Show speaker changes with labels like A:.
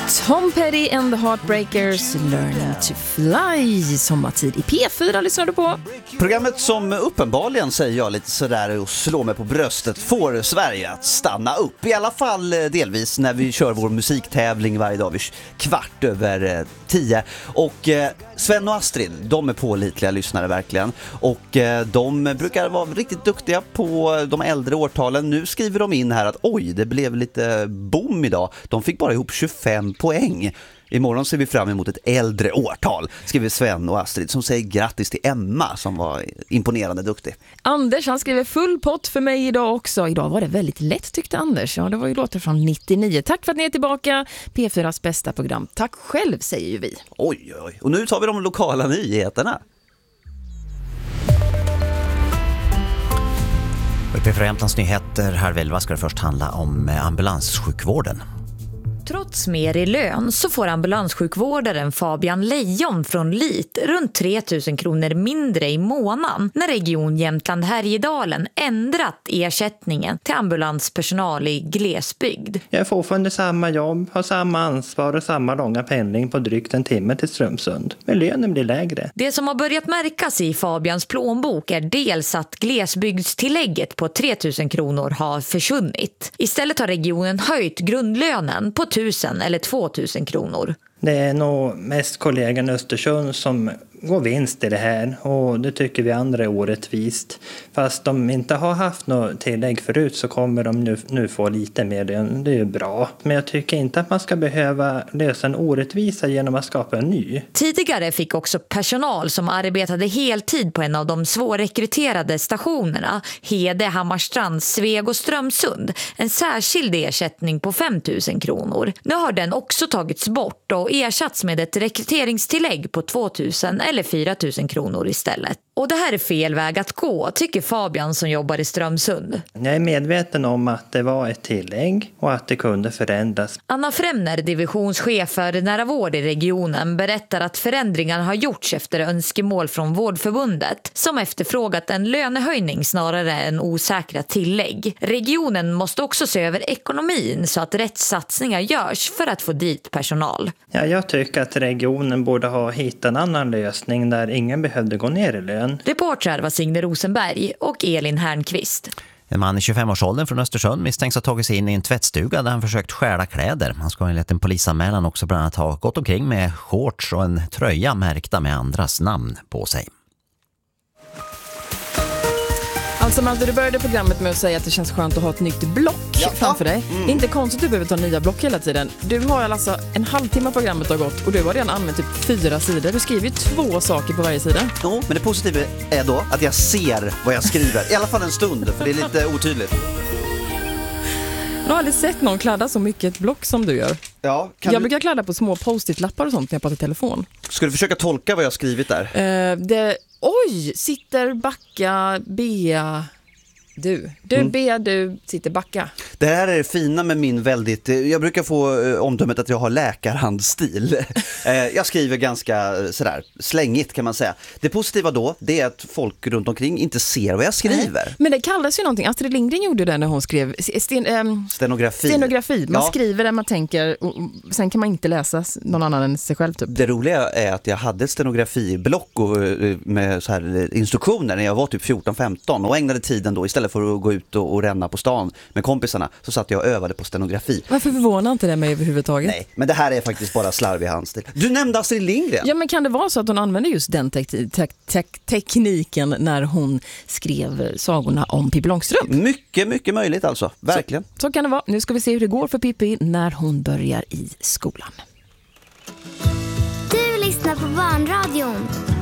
A: Tom Petty and the Heartbreakers, Learning to Fly. Sommartid i P4 lyssnar du på.
B: Programmet som uppenbarligen, säger jag lite sådär och slår mig på bröstet, får Sverige att stanna upp. I alla fall delvis när vi kör vår musiktävling varje dag vid 10:15. Och Sven och Astrid, de är pålitliga lyssnare verkligen. Och de brukar vara riktigt duktiga på de äldre årtalen. Nu skriver de in här att oj, det blev lite boom idag. De fick bara ihop 25 poäng. Imorgon ser vi fram emot ett äldre årtal, skriver Sven och Astrid, som säger grattis till Emma som var imponerande duktig.
A: Anders, han skriver full pott för mig idag också. Idag var det väldigt lätt, tyckte Anders. Ja, det var ju låtar från 99. Tack för att ni är tillbaka. P4s bästa program. Tack själv, säger ju vi.
B: Oj. Och nu tar vi de lokala nyheterna.
C: I P4 Jämtlands nyheter här väl ska det först handla om ambulanssjukvården.
D: Trots mer i lön så får ambulanssjukvårdaren Fabian Lejon från Lit runt 3 000 kronor mindre i månaden när Region Jämtland Härjedalen ändrat ersättningen till ambulanspersonal i glesbygd.
E: Jag är fortfarande samma jobb, har samma ansvar och samma långa pendling på drygt en timme till Strömsund. Men lönen blir lägre.
D: Det som har börjat märkas i Fabians plånbok är dels att glesbygdstillägget på 3 000 kronor har försvunnit. Istället har regionen höjt grundlönen på 1000 eller 2000 kronor.
E: Det är nog mest kollegan Östersund som går vinst i det här, och det tycker vi andra är orättvist. Fast de inte har haft något tillägg förut så kommer de nu få lite mer. Det är ju bra. Men jag tycker inte att man ska behöva lösa en orättvisa genom att skapa en ny.
D: Tidigare fick också personal som arbetade heltid på en av de svårrekryterade stationerna, Hede, Hammarstrand, Sveg och Strömsund, en särskild ersättning på 5 000 kronor. Nu har den också tagits bort och ersatts med ett rekryteringstillägg på 2 000 eller 4 000 kronor istället. Och det här är fel väg att gå, tycker Fabian som jobbar i Strömsund.
E: Jag är medveten om att det var ett tillägg och att det kunde förändras.
D: Anna Fremner, divisionschef för nära vård i regionen, berättar att förändringar har gjorts efter önskemål från Vårdförbundet som efterfrågat en lönehöjning snarare än osäkra tillägg. Regionen måste också se över ekonomin så att rätt satsningar görs för att få dit personal.
E: Ja, jag tycker att regionen borde ha hittat en annan lösning där ingen behövde gå ner i lön.
D: Reportrar var Signe Rosenberg och Elin Härnqvist.
C: En man i 25-årsåldern från Östersund misstänks ha tagit sig in i en tvättstuga där han försökt stjäla kläder. Han ska enligt en polisanmälan också bland annat ha gått omkring med shorts och en tröja märkta med andras namn på sig.
A: Alltså Malte, du började programmet med att säga att det känns skönt att ha ett nytt block framför dig. Det är inte konstigt att du behöver ta nya block hela tiden. Du har alltså en halvtimme programmet har gått och du har redan använt typ 4 sidor. Du skriver ju 2 saker på varje sida.
B: Jo, men det positiva är då att jag ser vad jag skriver. I alla fall en stund, för det är lite otydligt.
A: Jag har aldrig sett någon kladda så mycket ett block som du gör.
B: Ja,
A: jag brukar kladda på små post-it-lappar och sånt när jag pratar i telefon.
B: Ska du försöka tolka vad jag har skrivit där?
A: Oj, sitter backa, bea... Du Bea, du sitter backa.
B: Det här är det fina med min väldigt... Jag brukar få omdömet att jag har läkarhandstil. Jag skriver ganska sådär slängigt kan man säga. Det positiva då, det är att folk runt omkring inte ser vad jag skriver.
A: Men det kallas ju någonting. Astrid Lindgren gjorde det när hon skrev stenografi. Man skriver det man tänker och sen kan man inte läsa någon annan än sig själv typ.
B: Det roliga är att jag hade ett stenografiblock med så här instruktioner när jag var typ 14-15 och ägnade tiden då istället för att gå ut och ränna på stan med kompisarna så satt jag och övade på stenografi.
A: Varför förvånar inte det mig överhuvudtaget?
B: Nej, men det här är faktiskt bara slarvig handstil. Du nämnde Astrid Lindgren.
A: Ja, men kan det vara så att hon använde just den tekniken när hon skrev sagorna om Pippi Långstrump?
B: Mycket möjligt alltså, verkligen.
A: Så kan det vara. Nu ska vi se hur det går för Pippi när hon börjar i skolan.
F: Du lyssnar på Barnradion.